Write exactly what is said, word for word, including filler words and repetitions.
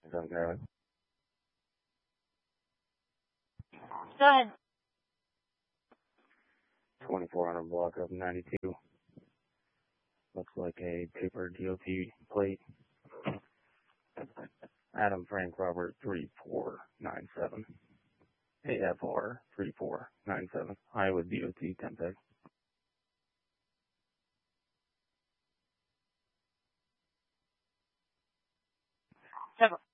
Southern Carolina. Go ahead. twenty-four hundred block of ninety-two. Looks like a paper D O T plate. Adam Frank Robert three four nine seven. A F R three four nine seven. Iowa D O T Tempe. Several.